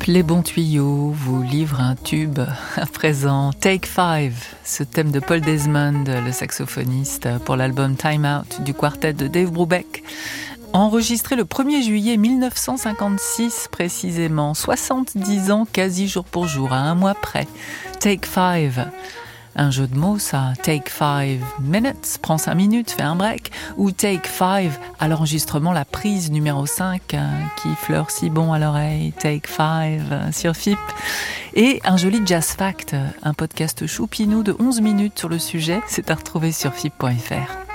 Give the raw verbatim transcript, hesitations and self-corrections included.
Les bons tuyaux vous livrent un tube à présent. Take Five, ce thème de Paul Desmond, le saxophoniste, pour l'album Time Out du quartet de Dave Brubeck. Enregistré le premier juillet mille neuf cent cinquante-six précisément, soixante-dix ans quasi jour pour jour, à un mois près. Take Five. Un jeu de mots, ça. Take five minutes, prends cinq minutes, fais un break. Ou take five, à l'enregistrement, la prise numéro cinq, hein, qui fleure si bon à l'oreille. Take five, hein, sur F I P. Et un joli Jazz Fact, un podcast choupinou de onze minutes sur le sujet. C'est à retrouver sur F I P point F R.